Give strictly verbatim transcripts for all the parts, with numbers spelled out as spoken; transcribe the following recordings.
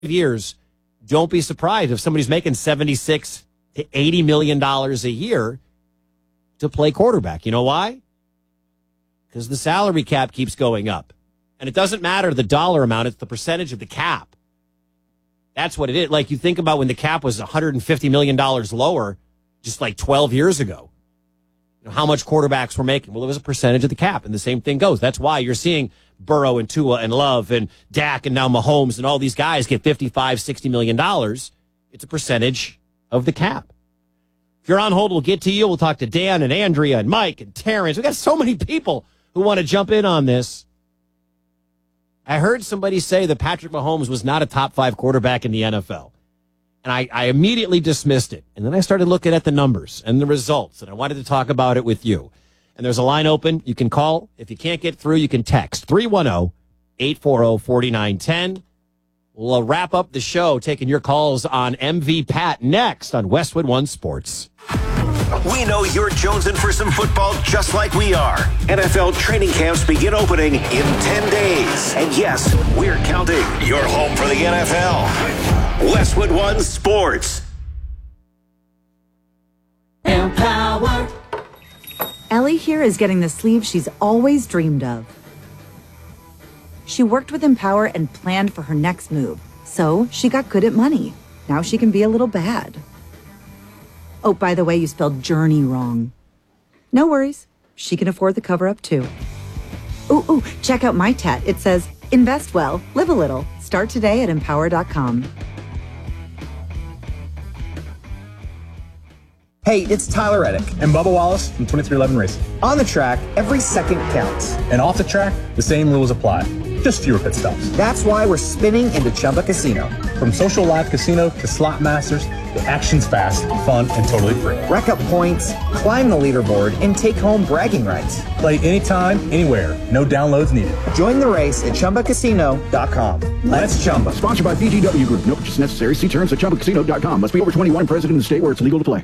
years, don't be surprised if somebody's making seventy-six to eighty million dollars a year to play quarterback. You know why? Because the salary cap keeps going up. And it doesn't matter the dollar amount, it's the percentage of the cap. That's what it is. Like, you think about when the cap was one hundred fifty million dollars lower just like twelve years ago. You know, how much quarterbacks were making? Well, it was a percentage of the cap, and the same thing goes. That's why you're seeing Burrow and Tua and Love and Dak and now Mahomes and all these guys get fifty-five, sixty million dollars. It's a percentage of the cap. If you're on hold, we'll get to you. We'll talk to Dan and Andrea and Mike and Terrence. We've got so many people who want to jump in on this. I heard somebody say that Patrick Mahomes was not a top five quarterback in the N F L. And I, I immediately dismissed it. And then I started looking at the numbers and the results, and I wanted to talk about it with you. And there's a line open. You can call. If you can't get through, you can text three one zero, eight four zero, four nine one zero. We'll uh, wrap up the show taking your calls on M V Pat next on Westwood One Sports. We know you're jonesing for some football just like we are. N F L training camps begin opening in ten days. And yes, we're counting. You're home for the N F L. Westwood One Sports. Empower. Ellie here is getting the sleeve she's always dreamed of. She worked with Empower and planned for her next move. So she got good at money. Now she can be a little bad. Oh, by the way, you spelled journey wrong. No worries. She can afford the cover-up, too. Ooh, ooh, check out my tat. It says, invest well, live a little. Start today at empower dot com. Hey, it's Tyler Reddick and Bubba Wallace from twenty-three eleven Racing. On the track, every second counts. And off the track, the same rules apply. Just fewer pit stops. That's why we're spinning into Chumba Casino. From social live casino to slot masters, the action's fast, fun, and totally free. Rack up points, climb the leaderboard, and take home bragging rights. Play anytime, anywhere. No downloads needed. Join the race at Chumba Casino dot com. Let's Chumba. Sponsored by B G W Group. No purchase necessary. See terms at Chumba Casino dot com. Must be over twenty-one, present in the state where it's legal to play.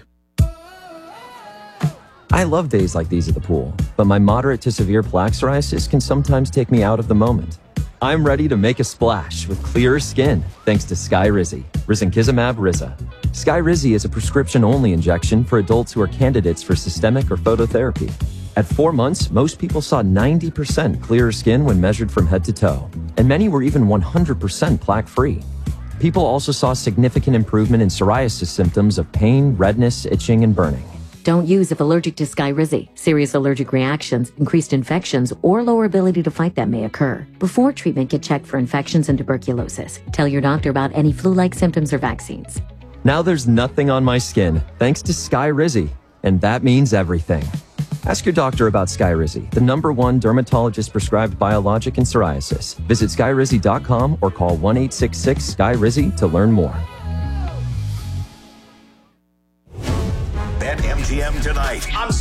I love days like these at the pool, but my moderate to severe plaque psoriasis can sometimes take me out of the moment. I'm ready to make a splash with clearer skin thanks to Skyrizi, risankizumab Riza. Skyrizi is a prescription-only injection for adults who are candidates for systemic or phototherapy. At four months, most people saw ninety percent clearer skin when measured from head to toe, and many were even one hundred percent plaque-free. People also saw significant improvement in psoriasis symptoms of pain, redness, itching, and burning. Don't use if allergic to Skyrizi. Serious allergic reactions, increased infections, or lower ability to fight them may occur. Before treatment, get checked for infections and tuberculosis. Tell your doctor about any flu-like symptoms or vaccines. Now there's nothing on my skin, thanks to Skyrizi, and that means everything. Ask your doctor about Skyrizi, the number one dermatologist-prescribed biologic in psoriasis. Visit skyrizi dot com or call one eight six six, S K Y R I Z I to learn more. Bet M G M tonight. I'm